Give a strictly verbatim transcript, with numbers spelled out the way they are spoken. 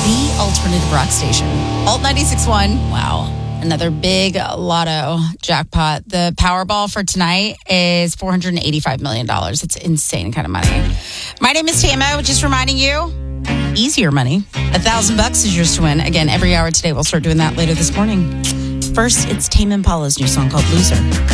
the alternative rock station. Alt ninety-six point one. Wow. Another big lotto jackpot. The Powerball for tonight is four hundred eighty-five million dollars. It's insane kind of money. My name is Tama. Just reminding you, easier money. A thousand bucks is yours to win. Again, every hour today. We'll start doing that later this morning. First, it's Tame Impala's new song called Loser.